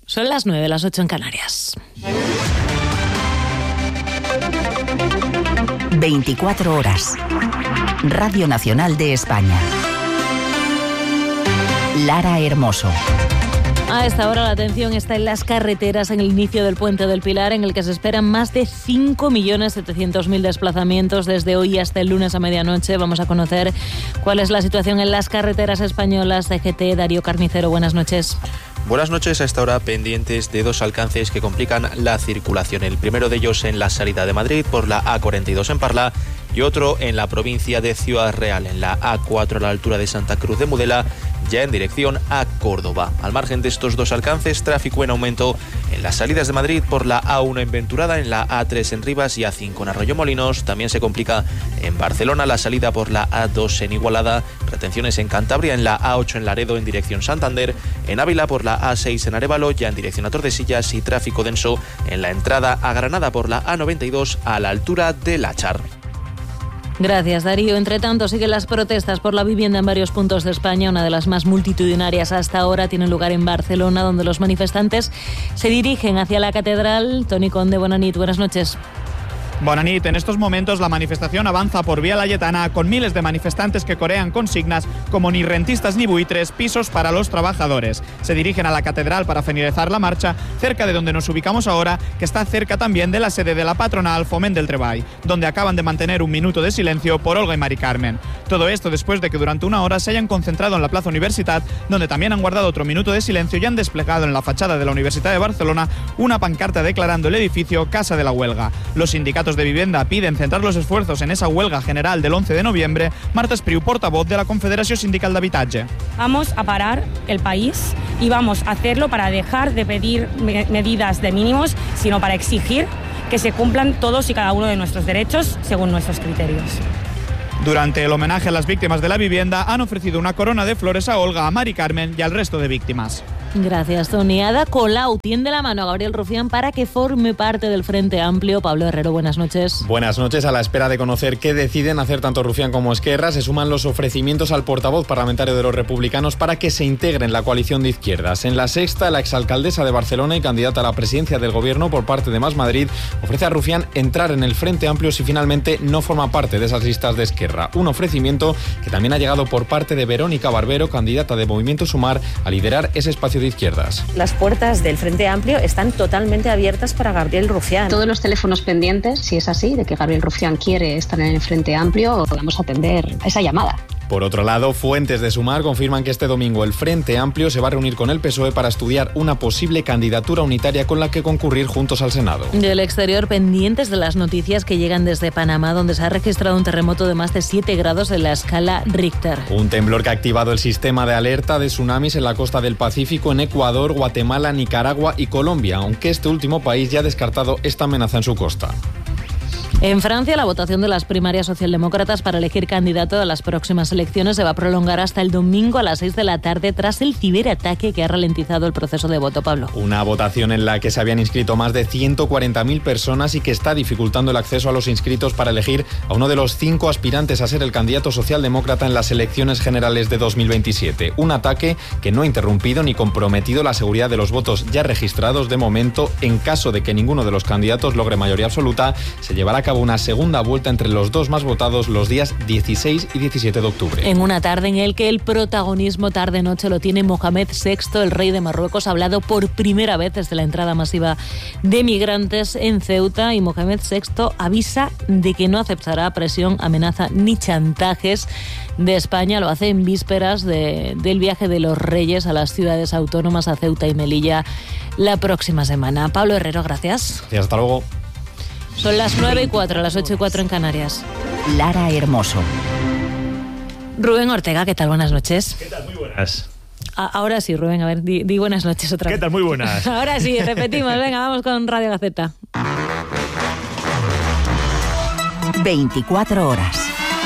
Son las 9, las 8 en Canarias. 24 horas. Radio Nacional de España. Lara Hermoso. A esta hora la atención está en las carreteras en el inicio del Puente del Pilar, en el que se esperan más de 5.700.000 desplazamientos desde hoy hasta el lunes a medianoche. Vamos a conocer cuál es la situación en las carreteras españolas. DGT, Darío Carnicero, buenas noches. Buenas noches. A esta hora pendientes de dos alcances que complican la circulación. El primero de ellos en la salida de Madrid por la A42 en Parla y otro en la provincia de Ciudad Real, en la A4 a la altura de Santa Cruz de Mudela, ya en dirección a Córdoba. Al margen de estos dos alcances, tráfico en aumento en las salidas de Madrid por la A1 en Venturada, en la A3 en Rivas y A5 en Arroyomolinos. También se complica en Barcelona la salida por la A2 en Igualada, retenciones en Cantabria en la A8 en Laredo en dirección Santander, en Ávila por la A6 en Arévalo, ya en dirección a Tordesillas, y tráfico denso en la entrada a Granada por la A92 a la altura de Láchar. Gracias, Darío. Entre tanto, siguen las protestas por la vivienda en varios puntos de España. Una de las más multitudinarias hasta ahora tiene lugar en Barcelona, donde los manifestantes se dirigen hacia la catedral. Toni Conde, buenas noches. Bona nit. En estos momentos la manifestación avanza por Vía Laietana con miles de manifestantes que corean consignas como ni rentistas ni buitres, pisos para los trabajadores. Se dirigen a la catedral para finalizar la marcha, cerca de donde nos ubicamos ahora, que está cerca también de la sede de la patronal Foment del Treball, donde acaban de mantener un minuto de silencio por Olga y Mari Carmen. Todo esto después de que durante una hora se hayan concentrado en la Plaza Universitat, donde también han guardado otro minuto de silencio y han desplegado en la fachada de la Universidad de Barcelona una pancarta declarando el edificio Casa de la Huelga. Los sindicatos de vivienda piden centrar los esfuerzos en esa huelga general del 11 de noviembre. Marta Espriu, portavoz de la Confederación Sindical de Habitatge. Vamos a parar el país y vamos a hacerlo para dejar de pedir medidas de mínimos, sino para exigir que se cumplan todos y cada uno de nuestros derechos según nuestros criterios. Durante el homenaje a las víctimas de la vivienda han ofrecido una corona de flores a Olga, a Mari Carmen y al resto de víctimas. Gracias, Toni. Ada Colau tiende la mano a Gabriel Rufián para que forme parte del Frente Amplio. Pablo Herrero, buenas noches. Buenas noches. A la espera de conocer qué deciden hacer tanto Rufián como Esquerra, se suman los ofrecimientos al portavoz parlamentario de los republicanos para que se integre en la coalición de izquierdas. En La Sexta, la exalcaldesa de Barcelona y candidata a la presidencia del gobierno por parte de Más Madrid ofrece a Rufián entrar en el Frente Amplio si finalmente no forma parte de esas listas de Esquerra. Un ofrecimiento que también ha llegado por parte de Verónica Barbero, candidata de Movimiento Sumar, a liderar ese espacio de izquierdas. Las puertas del Frente Amplio están totalmente abiertas para Gabriel Rufián. Todos los teléfonos pendientes, si es así, de que Gabriel Rufián quiere estar en el Frente Amplio, vamos a atender esa llamada. Por otro lado, fuentes de Sumar confirman que este domingo el Frente Amplio se va a reunir con el PSOE para estudiar una posible candidatura unitaria con la que concurrir juntos al Senado. Del exterior, pendientes de las noticias que llegan desde Panamá, donde se ha registrado un terremoto de más de 7 grados en la escala Richter. Un temblor que ha activado el sistema de alerta de tsunamis en la costa del Pacífico, en Ecuador, Guatemala, Nicaragua y Colombia, aunque este último país ya ha descartado esta amenaza en su costa. En Francia, la votación de las primarias socialdemócratas para elegir candidato a las próximas elecciones se va a prolongar hasta el domingo a las 6 de la tarde tras el ciberataque que ha ralentizado el proceso de voto, Pablo. Una votación en la que se habían inscrito más de 140.000 personas y que está dificultando el acceso a los inscritos para elegir a uno de los 5 aspirantes a ser el candidato socialdemócrata en las elecciones generales de 2027. Un ataque que no ha interrumpido ni comprometido la seguridad de los votos ya registrados de momento. En caso de que ninguno de los candidatos logre mayoría absoluta, se llevará a cabo una segunda vuelta entre los dos más votados los días 16 y 17 de octubre. En una tarde en el que el protagonismo tarde-noche lo tiene Mohamed VI, el rey de Marruecos, ha hablado por primera vez desde la entrada masiva de migrantes en Ceuta, y Mohamed VI avisa de que no aceptará presión, amenaza ni chantajes de España. Lo hace en vísperas del viaje de los reyes a las ciudades autónomas, a Ceuta y Melilla, la próxima semana. Pablo Herrero, gracias. Y hasta luego. Son las 9:04, las 8:04 en Canarias. Lara Hermoso. Rubén Ortega, ¿qué tal? Buenas noches. ¿Qué tal? Muy buenas. Ahora sí, Rubén, a ver, di buenas noches otra vez. ¿Qué tal? Muy buenas. Ahora sí, repetimos, venga, vamos con Radio Gaceta. 24 horas.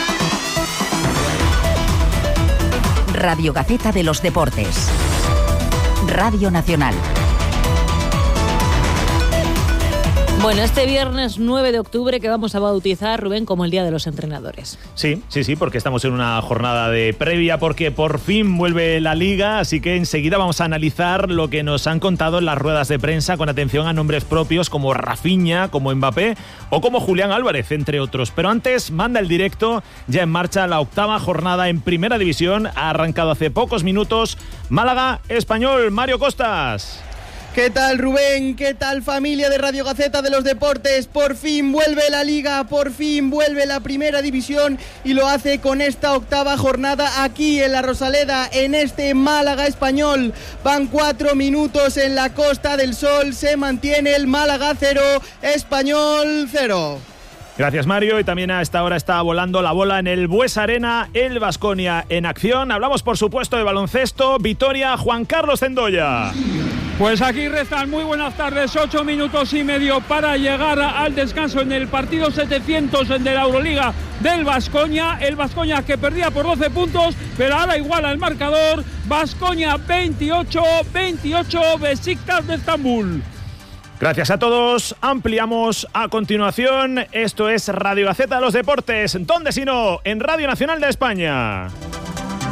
Radio Gaceta de los Deportes. Radio Nacional. Bueno, este viernes 9 de octubre que vamos a bautizar, Rubén, como el Día de los Entrenadores. Sí, porque estamos en una jornada de previa, porque por fin vuelve la Liga, así que enseguida vamos a analizar lo que nos han contado en las ruedas de prensa, con atención a nombres propios como Rafinha, como Mbappé o como Julián Álvarez, entre otros. Pero antes, manda el directo, ya en marcha la 8ª jornada en Primera División, ha arrancado hace pocos minutos. Málaga, Español, Mario Costas. ¿Qué tal, Rubén? ¿Qué tal, familia de Radio Gaceta de los Deportes? Por fin vuelve la Liga, por fin vuelve la Primera División y lo hace con esta 8ª jornada aquí en la Rosaleda, en este Málaga Español. Van 4 minutos en la Costa del Sol, se mantiene el Málaga 0, Español 0. Gracias, Mario. Y también a esta hora está volando la bola en el Buesa Arena, el Baskonia en acción. Hablamos, por supuesto, de baloncesto. Vitoria, Juan Carlos Zendoya. Pues aquí restan muy buenas tardes, 8 minutos y medio para llegar al descanso en el partido 700 de la Euroliga del Baskonia. El Baskonia que perdía por 12 puntos, pero ahora iguala el marcador. Baskonia 28-28, Besiktas de Estambul. Gracias a todos. Ampliamos a continuación. Esto es Radio Gaceta de los Deportes. ¿Dónde si no? En Radio Nacional de España.